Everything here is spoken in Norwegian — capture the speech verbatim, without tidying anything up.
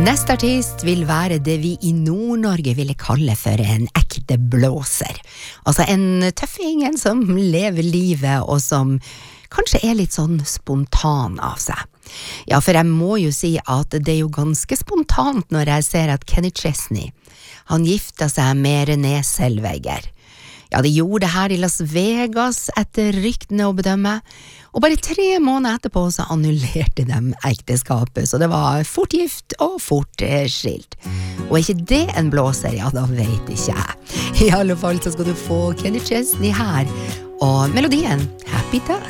Neste artist vil være det vi i Nord-Norge ville kalle for en ekte blåser. Altså en tøffing, en som lever livet og som kanskje er litt sånn spontan av seg. Ja, for jeg må jo si at det er jo ganske spontant når jeg ser at Kenny Chesney, han gifta seg med René Zellweger. Ja, de gjorde det her i Las Vegas etter ryktene å bedømme, og bare tre måneder etterpå så annullerte de ekteskapet, så det var fort gift og fort eh, skilt. Og er ikke det en blåser? Ja, da vet ikke jeg. I alle fall så skal du få Kenny Chesney her, og melodien Happy Dust.